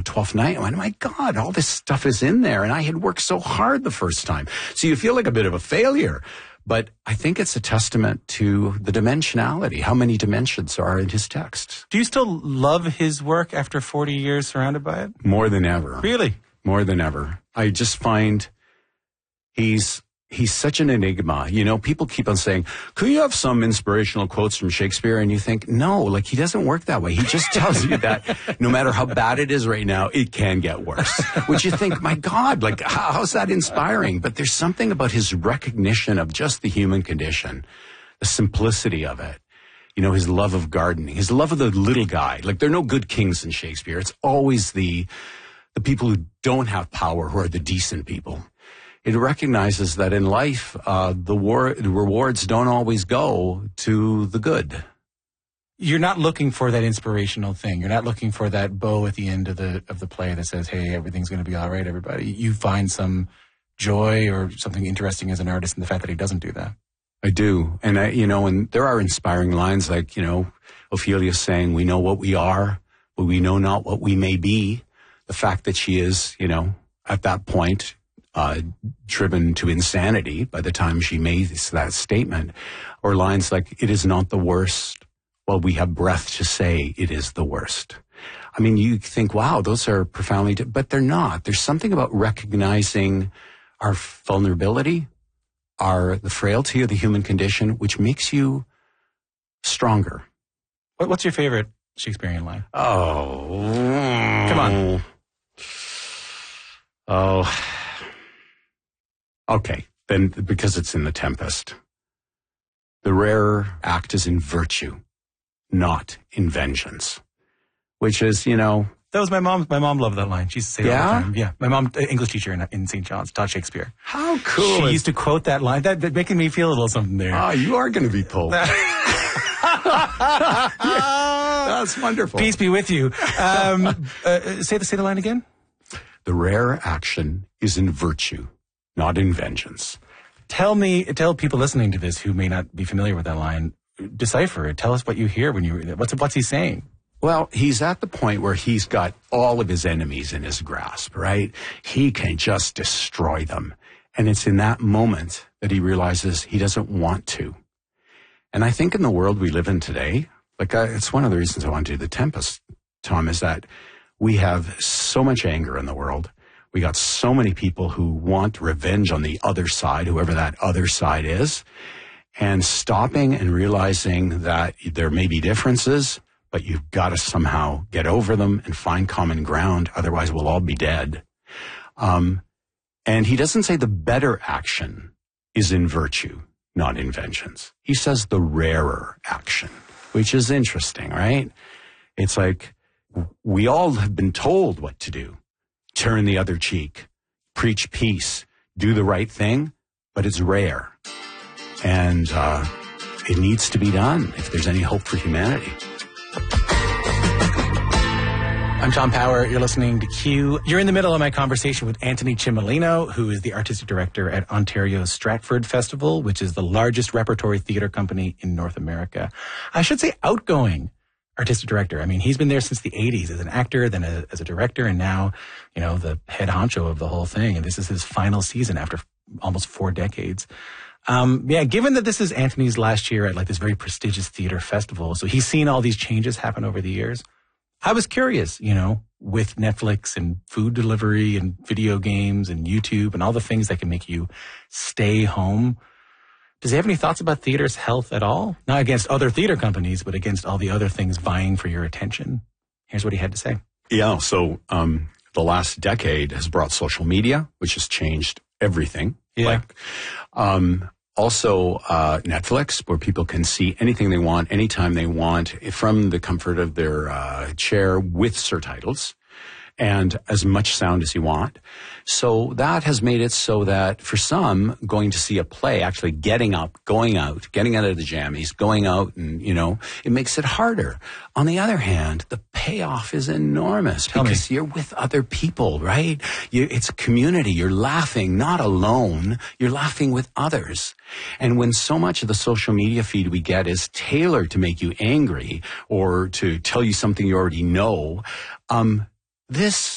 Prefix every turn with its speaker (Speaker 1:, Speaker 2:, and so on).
Speaker 1: Twelfth Night. I went, oh my God, all this stuff is in there. And I had worked so hard the first time. So you feel like a bit of a failure. But I think it's a testament to the dimensionality, how many dimensions are in his text.
Speaker 2: Do you still love his work after 40 years surrounded by it?
Speaker 1: More than ever.
Speaker 2: Really?
Speaker 1: More than ever. I just find he's such an enigma. You know, people keep on saying, could you have some inspirational quotes from Shakespeare? And you think, no, like he doesn't work that way. He just tells you that no matter how bad it is right now, it can get worse. Which you think, my God, like how's that inspiring? But there's something about his recognition of just the human condition, the simplicity of it. You know, his love of gardening, his love of the little guy. Like there are no good kings in Shakespeare. It's always the people who don't have power who are the decent people. It recognizes that in life, the rewards don't always go to the good.
Speaker 2: You're not looking for that inspirational thing. You're not looking for that bow at the end of the play that says, hey, everything's going to be all right, everybody. You find some joy or something interesting as an artist in the fact that he doesn't do that.
Speaker 1: I do. And and there are inspiring lines like, Ophelia saying, we know what we are, but we know not what we may be. The fact that she is, at that point, driven to insanity by the time she made that statement, or lines like, it is not the worst while we have breath to say it is the worst. I mean, you think, wow, those are profoundly, but they're not. There's something about recognizing our vulnerability, the frailty of the human condition, which makes you stronger.
Speaker 2: What's your favorite Shakespearean line?
Speaker 1: Oh.
Speaker 2: Come on.
Speaker 1: Oh. Okay, then because it's in The Tempest. The rarer act is in virtue, not in vengeance. Which is,
Speaker 2: That was my mom. My mom loved that line. She used to say it all the time. Yeah. My mom, English teacher in St. John's, taught Shakespeare.
Speaker 1: How cool.
Speaker 2: She used to quote that line. That making me feel a little something there.
Speaker 1: Oh, you are going to be pulled. That's wonderful.
Speaker 2: Peace be with you. Say the line again.
Speaker 1: The rare action is in virtue, not in vengeance.
Speaker 2: Tell people listening to this who may not be familiar with that line, decipher it. Tell us what you hear when you read it. What's he saying?
Speaker 1: Well, he's at the point where he's got all of his enemies in his grasp, right? He can just destroy them. And it's in that moment that he realizes he doesn't want to. And I think in the world we live in today, it's one of the reasons I want to do The Tempest, Tom, is that we have so much anger in the world. We got so many people who want revenge on the other side, whoever that other side is, and stopping and realizing that there may be differences, but you've got to somehow get over them and find common ground. Otherwise, we'll all be dead. And he doesn't say the better action is in virtue, not in vengeance. He says the rarer action, which is interesting, right? It's like we all have been told what to do. Turn the other cheek, preach peace, do the right thing, but it's rare. And it needs to be done if there's any hope for humanity.
Speaker 2: I'm Tom Power. You're listening to Q. You're in the middle of my conversation with Anthony Cimolino, who is the artistic director at Ontario's Stratford Festival, which is the largest repertory theater company in North America. I should say outgoing artistic director. I mean, he's been there since the 80s as an actor, then as a director, and now, the head honcho of the whole thing. And this is his final season after almost 4 decades. Given that this is Anthony's last year at this very prestigious theater festival, so he's seen all these changes happen over the years. I was curious, with Netflix and food delivery and video games and YouTube and all the things that can make you stay home. Does he have any thoughts about theater's health at all? Not against other theater companies, but against all the other things vying for your attention. Here's what he had to say.
Speaker 1: Yeah, so the last decade has brought social media, which has changed everything.
Speaker 2: Yeah.
Speaker 1: Also Netflix, where people can see anything they want, anytime they want, from the comfort of their chair with surtitles. And as much sound as you want. So that has made it so that for some, going to see a play, actually getting up, going out, getting out of the jammies, going out and, it makes it harder. On the other hand, the payoff is enormous because you're with other people, right? It's a community. You're laughing, not alone. You're laughing with others. And when so much of the social media feed we get is tailored to make you angry or to tell you something you already know, this